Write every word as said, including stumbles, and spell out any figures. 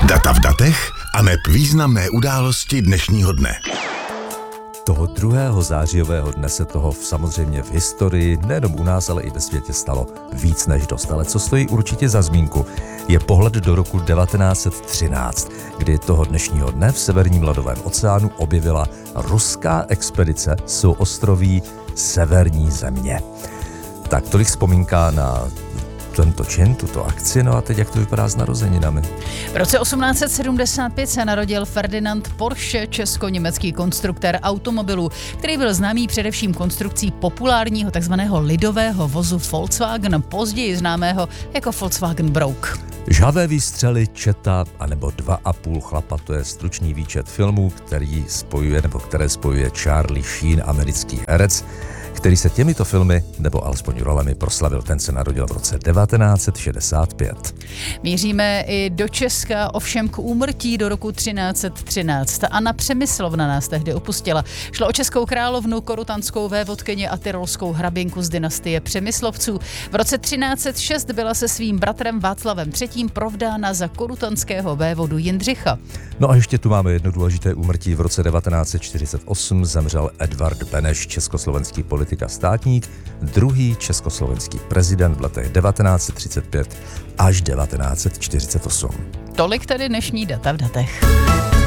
Data v datech aneb významné události dnešního dne. Toho druhého zářijového dne se toho samozřejmě v historii, nejenom u nás, ale i ve světě stalo víc než dost. Ale co stojí určitě za zmínku, je pohled do roku devatenáct set třináct, kdy toho dnešního dne v severním ledovém oceánu objevila ruská expedice souostroví Severní země. Tak tolik vzpomínka na tento čin, tuto akci, no a teď jak to vypadá s narozeninami. V roce osmnáct set sedmdesát pět se narodil Ferdinand Porsche, česko-německý konstruktér automobilů, který byl známý především konstrukcí populárního takzvaného lidového vozu Volkswagen, později známého jako Volkswagen Brouk. Žhavé výstřely, četa anebo dva a půl chlapa, to je stručný výčet filmů, který spojuje, nebo které spojuje Charlie Sheen, americký herec, který se těmito filmy, nebo alespoň rolemi proslavil. Ten se narodil v roce devatenáct set šedesát pět. Míříme i do Česka, ovšem k úmrtí do roku třináct set třináct. Anna Přemyslovna nás tehdy opustila. Šlo o českou královnu, korutanskou vévodkyni a tyrolskou hrabinku z dynastie Přemyslovců. V roce třináct set šest byla se svým bratrem Václavem třetím provdána za korutanského vévodu Jindřicha. No a ještě tu máme jedno důležité úmrtí. V roce devatenáct set čtyřicet osm zemřel Edvard Beneš, československý politik a státník, druhý československý prezident v letech devatenáct set třicet pět až devatenáct set čtyřicet osm. Tolik tedy dnešní data v datech.